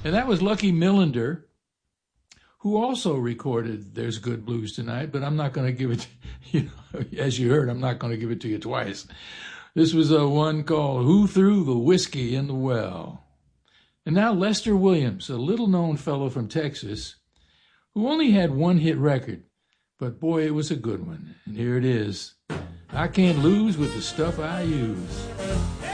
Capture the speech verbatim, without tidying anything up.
And that was Lucky Millinder, who also recorded There's Good Blues Tonight, but I'm not going to give it, you know, as you heard, I'm not going to give it to you twice. This was a one called Who Threw the Whiskey in the Well? And now Lester Williams, a little-known fellow from Texas, who only had one hit record, but boy, it was a good one. And here it is. I can't lose with the stuff I use.